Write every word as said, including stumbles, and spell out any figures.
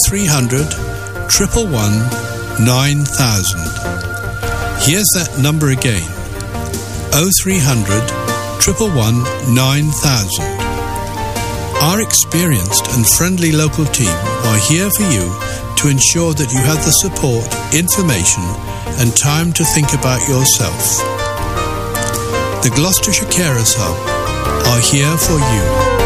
three hundred, one one one, nine thousand. Here's that number again. oh three hundred, one one one, nine thousand. Our experienced and friendly local team are here for you to ensure that you have the support, information and time to think about yourself. The Gloucestershire Carers Hub are here for you.